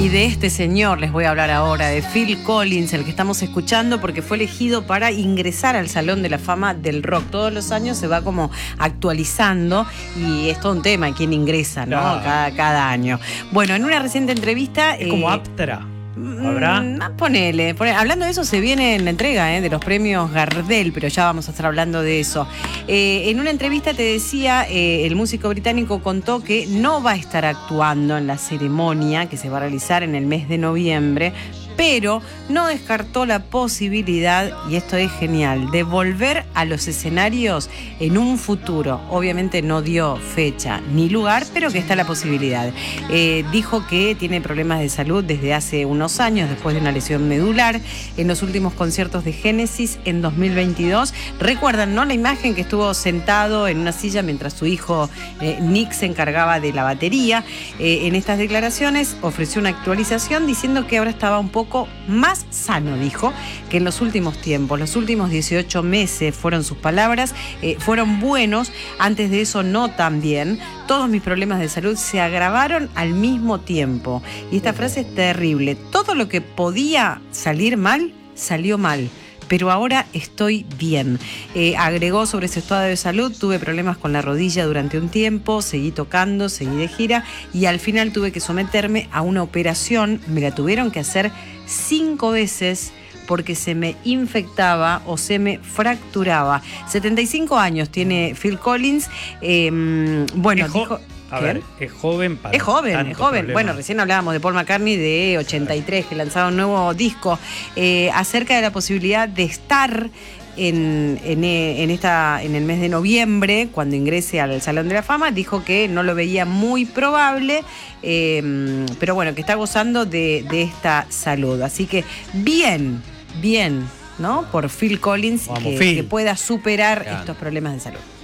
Y de este señor les voy a hablar ahora, de Phil Collins, el que estamos escuchando, porque fue elegido para ingresar al Salón de la Fama del Rock. Todos los años se va como actualizando y es todo un tema quién ingresa, ¿no? Cada año. Bueno, en una reciente entrevista... Es como Aptra. ¿Habrá? Ponele. Hablando de eso, se viene en la entrega de los premios Gardel, pero ya vamos a estar hablando de eso. En una entrevista te decía, el músico británico contó que no va a estar actuando en la ceremonia que se va a realizar en el mes de noviembre, pero no descartó la posibilidad, y esto es genial, de volver a los escenarios en un futuro. Obviamente no dio fecha ni lugar, pero que está la posibilidad. Dijo que tiene problemas de salud desde hace unos años, después de una lesión medular. En los últimos conciertos de Génesis en 2022, recuerdan, ¿no?, la imagen que estuvo sentado en una silla mientras su hijo Nick se encargaba de la batería. En estas declaraciones ofreció una actualización diciendo que ahora estaba un poco más sano, dijo, que en los últimos tiempos. Los últimos 18 meses, fueron sus palabras, fueron buenos. Antes de eso no tan bien. Todos mis problemas de salud se agravaron al mismo tiempo. Y esta frase es terrible. Todo lo que podía salir mal, salió mal. Pero ahora estoy bien. Agregó sobre su estado de salud: tuve problemas con la rodilla durante un tiempo, seguí tocando, seguí de gira y al final tuve que someterme a una operación. Me la tuvieron que hacer 5 veces porque se me infectaba o se me fracturaba. 75 años tiene Phil Collins. Bueno, dijo... A ver, es joven para... Es joven. Problemas. Bueno, recién hablábamos de Paul McCartney de 83, que lanzaba un nuevo disco, acerca de la posibilidad de estar en el mes de noviembre, cuando ingrese al Salón de la Fama. Dijo que no lo veía muy probable, pero bueno, que está gozando de esta salud. Así que bien, ¿no? Por Phil Collins, que pueda superar estos problemas de salud.